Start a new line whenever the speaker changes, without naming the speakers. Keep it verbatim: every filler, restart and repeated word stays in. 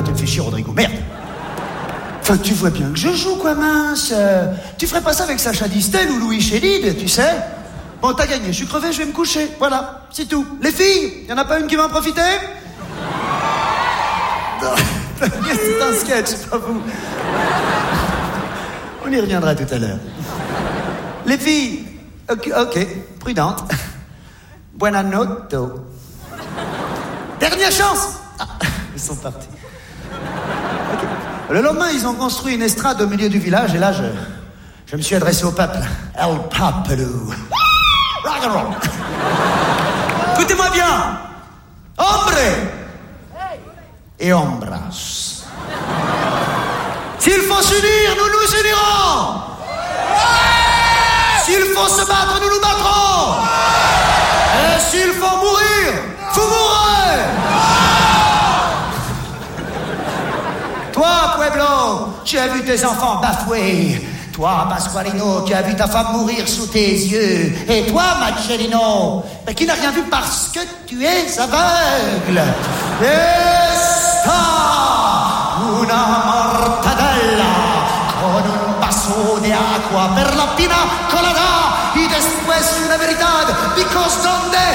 tu me fais chier, Rodrigo, merde. Enfin, tu vois bien que je joue, quoi, mince. Euh, tu ferais pas ça avec Sacha Distel ou Louis Chédid, tu sais? Bon, t'as gagné, je suis crevé, je vais me coucher. Voilà, c'est tout. Les filles, y en a pas une qui va en profiter? C'est un sketch, pas vous. On y reviendra tout à l'heure. Les filles, ok, ok, prudente. Buona notte. Dernière chance. Ah, ils sont partis. Okay. Le lendemain, ils ont construit une estrade au milieu du village et là, je, je me suis adressé au peuple. El Papelou. Rock and roll. Écoutez-moi bien. Hombre et ombras. S'il faut s'unir, nous nous unirons. S'il faut se battre, nous nous battrons. Et s'il faut mourir, vous mourrez. Toi, Pueblo, tu as vu tes enfants bafoués. Toi, Pasqualino, tu as vu ta femme mourir sous tes yeux. Et toi, Marcellino, mais qui n'a rien vu parce que tu es aveugle. Esta una mortadella con un vaso de agua per la pina colada y después una verdad, because donde